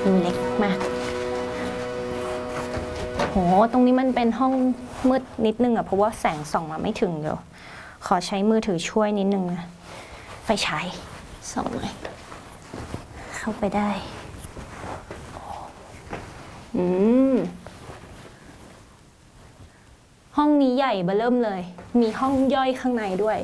เล็กมากโหตรงนี้มันเป็นห้องมืดนิดนึงอะเพราะว่าแสงส่องมาไม่ถึงเดี๋ยวขอใช้มือถือช่วยนิดนึงนะไฟฉายส่องหน่อยเข้าไปได้ห้องนี้ใหญ่เบ้อเริ่มเลยมีห้องย่อยข้างในด้วย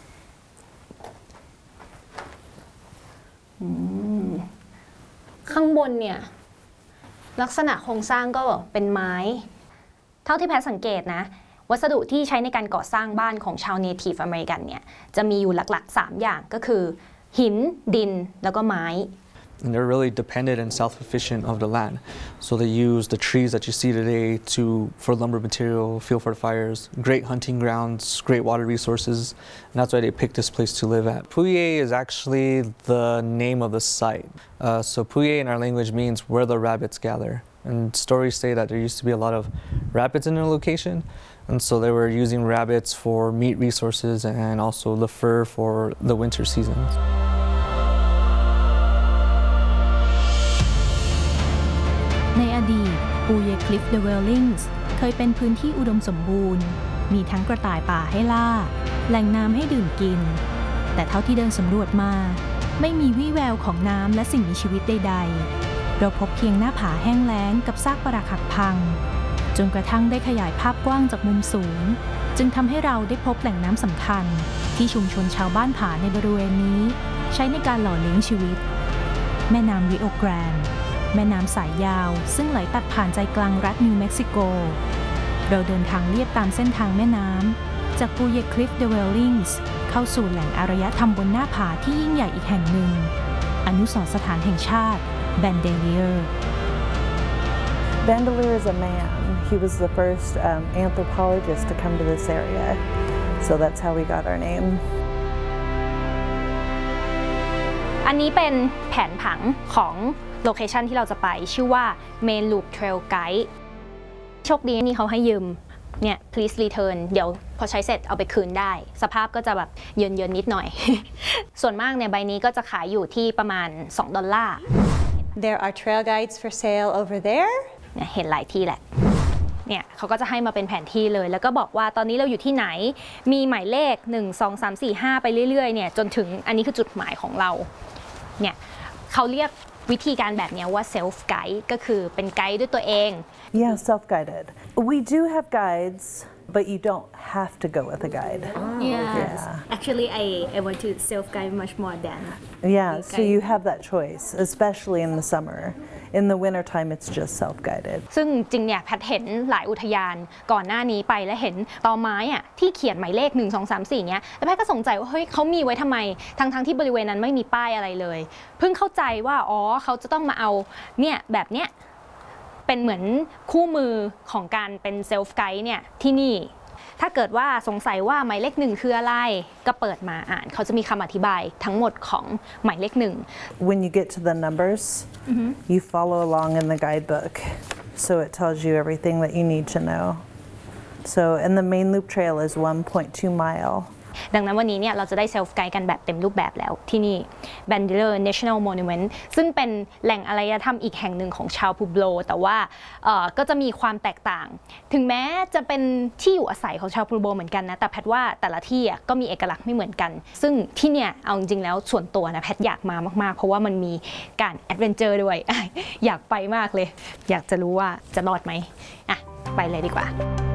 ข้างบนเนี่ยลักษณะโครงสร้างก็เป็นไม้เท่าที่แพทสังเกตนะวัสดุที่ใช้ในการก่อสร้างบ้านของชาวเนทีฟอเมริกันเนี่ยจะมีอยู่หลักๆ3อย่างก็คือหินดินแล้วก็ไม้ And they're really dependent and self-sufficient of the land. So they use the trees that you see today for lumber material, fuel for fires, great hunting grounds, great water resources, and that's why they picked this place to live at. Puye is actually the name of the site. So Puye in our language means where the rabbits gather. And stories say that there used to be a lot of rabbits in the location. And so they were using rabbits for meat resources and also the fur for the winter seasons. ในอดีตปูเยคลิฟเดเวลลิงส์เคยเป็นพื้นที่อุดมสมบูรณ์มีทั้งกระต่ายป่าให้ล่าแหล่งน้ำให้ดื่มกินแต่เท่าที่เดินสำรวจมาไม่มีวี่แววของน้ำและสิ่งมีชีวิตใดๆเราพบเพียงหน้าผาแห้งแล้งกับซากปรักหักพังจนกระทั่งได้ขยายภาพกว้างจากมุมสูงจึงทำให้เราได้พบแหล่งน้ำสำคัญที่ชุมชนชาวบ้านผาในบริเวณนี้ใช้ในการหล่อเลี้ยงชีวิตแม่น้ำริโอแกรนด์แม่น้ำสายยาวซึ่งไหลตัดผ่านใจกลางรัฐนิวเม็กซิโกเราเดินทางเลียบตามเส้นทางแม่น้ำจากปูเยคลิฟเดเวลลิงส์เข้าสู่แหล่งอารยธรรมบนหน้าผาที่ยิ่งใหญ่อีกแห่งหนึ่งอนุสรณ์สถานแห่งชาติแบนเดเลียร์ Bandelier is a man. He was the first anthropologist to come to this area. So that's how we got our name. อันนี้เป็นแผนผังของโลเคชันที่เราจะไปชื่อว่า Main Loop Trail Guide โชคดีนี่เขาให้ยืมเนี่ย please return เดี๋ยวพอใช้เสร็จเอาไปคืนได้สภาพก็จะแบบเยินๆนิดหน่อย ส่วนมากเนี่ยใบนี้ก็จะขายอยู่ที่ประมาณ$2 There are trail guides for sale over there. เห็นหลายที่แหละเนี่ยเขาก็จะให้มาเป็นแผนที่เลยแล้วก็บอกว่าตอนนี้เราอยู่ที่ไหนมีหมายเลข1 2 3 4 5ไปเรื่อยๆเนี่ยจนถึงอันนี้คือจุดหมายของเราเนี่ยเขาเรียกวิธีการแบบนี้ว่า self guide ก็คือเป็นไกด์ด้วยตัวเอง Yeah, self-guided. We do have guides, but you don't have to go with a guide. Yes. Actually, I want to self guide much more than. Yeah, so you have that choice, especially in the summer. In the wintertime, it's just self-guided. ซึ่งจริงเนี่ยแพทเห็นหลายอุทยานก่อนหน้านี้ไปแล้วเห็นตอไม้อะที่เขียนหมายเลข1 2 3 4เนี้ยแล้วแพทก็สงสัยว่าเฮ้ยเขามีไว้ทำไมทั้งที่บริเวณนั้นไม่มีป้ายอะไรเลยเพิ่งเข้าใจว่าอ๋อเขาจะต้องมาเอาเนี่ยแบบเนี้ยเป็นเหมือนคู่มือของการเป็นเซลฟ์ไกด์เนี่ยที่นี่ถ้าเกิดว่าสงสัยว่าหมายเลข1คืออะไรก็เปิดมาอ่านเขาจะมีคำอธิบายทั้งหมดของหมายเลข1 When you get to the numbers, you follow along in the guidebook, so it tells you everything that you need to know. So, and the main loop trail is 1.2 mile. ดังนั้นวันนี้เนี่ยเราจะได้เซลฟ์ไกด์กันแบบเต็มรูปแบบแล้วที่นี่ Bandelier National Monument ซึ่งเป็นแหล่งอารยธรรมอีกแห่งหนึ่งของชาวพูโบลแต่ว่าก็จะมีความแตกต่างถึงแม้จะเป็นที่อยู่อาศัยของชาวพูโบลเหมือนกันนะแต่แพทว่าแต่ละที่ก็มีเอกลักษณ์ไม่เหมือนกันซึ่งที่เนี่ยเอาจริงๆแล้วส่วนตัวนะแพทอยากมามากๆเพราะว่ามันมีการแอดเวนเจอร์ด้วย อยากไปมากเลยอยากจะรู้ว่าจะรอดไหมอ่ะไปเลยดีกว่า